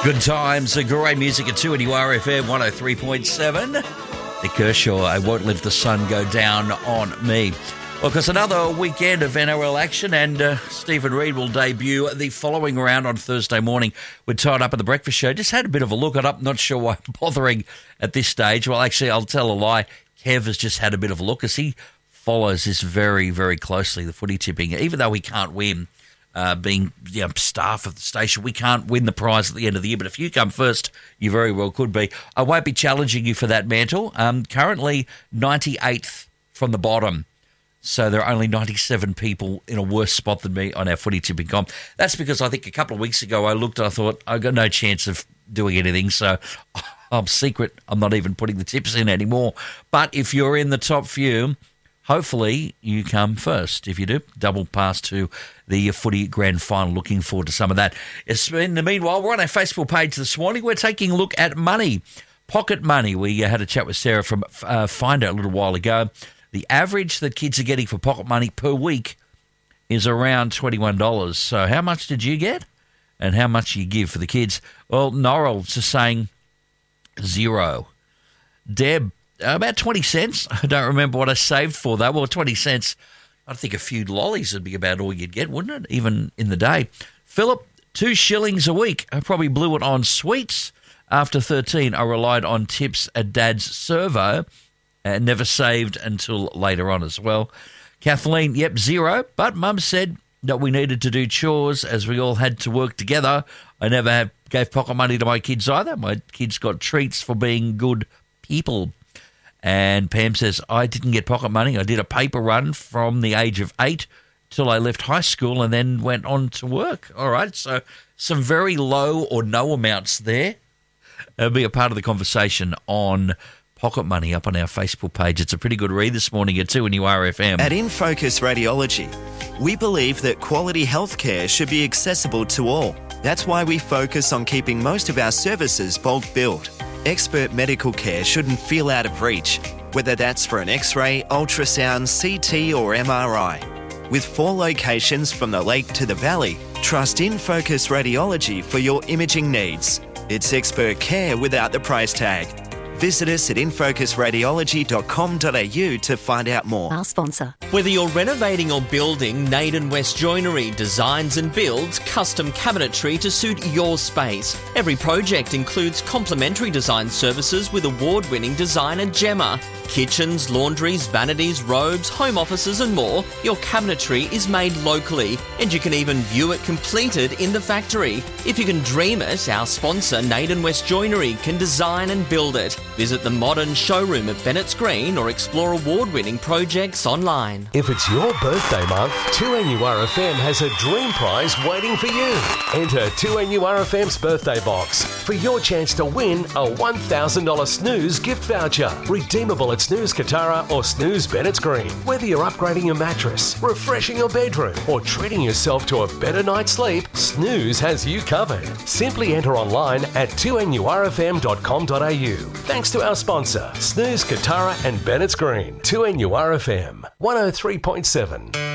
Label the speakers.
Speaker 1: Good times, great music at 2NURFM 103.7. Nick Kershaw, I Won't Let the Sun Go Down on Me. Well, because another weekend of NRL action, and Stephen Reid will debut the following round on Thursday morning. We're tied up at the breakfast show. Just had a bit of a look. I'm not sure why I'm bothering at this stage. Well, actually, I'll tell a lie. Kev has just had a bit of a look as he follows this very, very closely, the footy tipping. Even though he can't win, being staff of the station, we can't win the prize at the end of the year. But if you come first, you very well could be. I won't be challenging you for that mantle. Currently 98th from the bottom. So there are only 97 people in a worse spot than me on our footy tipping comp. That's because I think a couple of weeks ago I looked, I thought, I've got no chance of doing anything. So I'm secret. I'm not even putting the tips in anymore. But if you're in the top few, hopefully you come first. If you do, double pass to the footy grand final. Looking forward to some of that. In the meanwhile, we're on our Facebook page this morning. We're taking a look at money, pocket money. We had a chat with Sarah from Finder a little while ago. The average that kids are getting for pocket money per week is around $21. So how much did you get and how much you give for the kids? Well, Norrell's just saying $0. Deb, about 20 cents. I don't remember what I saved for that. Well, 20 cents. I think a few lollies would be about all you'd get, wouldn't it? Even in the day. Philip, 2 shillings a week. I probably blew it on sweets. After 13, I relied on tips at Dad's servo and never saved until later on as well. Kathleen, yep, $0. But Mum said that we needed to do chores as we all had to work together. I never gave pocket money to my kids either. My kids got treats for being good people. And Pam says, I didn't get pocket money. I did a paper run from the age of 8 till I left high school and then went on to work. All right, so some very low or no amounts there. It'll be a part of the conversation on pocket money up on our Facebook page. It's a pretty good read this morning at 2NURFM.
Speaker 2: At In Focus Radiology, we believe that quality healthcare should be accessible to all. That's why we focus on keeping most of our services bulk billed. Expert medical care shouldn't feel out of reach, whether that's for an X-ray, ultrasound, CT or MRI. With 4 locations from the lake to the valley, trust In Focus Radiology for your imaging needs. It's expert care without the price tag. Visit us at infocusradiology.com.au to find out more.
Speaker 3: Our sponsor.
Speaker 4: Whether you're renovating or building, Naden West Joinery designs and builds custom cabinetry to suit your space. Every project includes complimentary design services with award-winning designer Gemma. Kitchens, laundries, vanities, robes, home offices and more. Your cabinetry is made locally and you can even view it completed in the factory. If you can dream it, our sponsor Naden West Joinery can design and build it. Visit the modern showroom at Bennett's Green or explore award-winning projects online.
Speaker 5: If it's your birthday month, 2NURFM has a dream prize waiting for you. Enter 2NURFM's birthday box for your chance to win a $1,000 Snooze gift voucher, redeemable at Snooze Katara or Snooze Bennett's Green. Whether you're upgrading your mattress, refreshing your bedroom, or treating yourself to a better night's sleep, Snooze has you covered. Simply enter online at 2NURFM.com.au. Thanks to our sponsor, Snooze Katara and Bennett's Green. 2NURFM 103.7.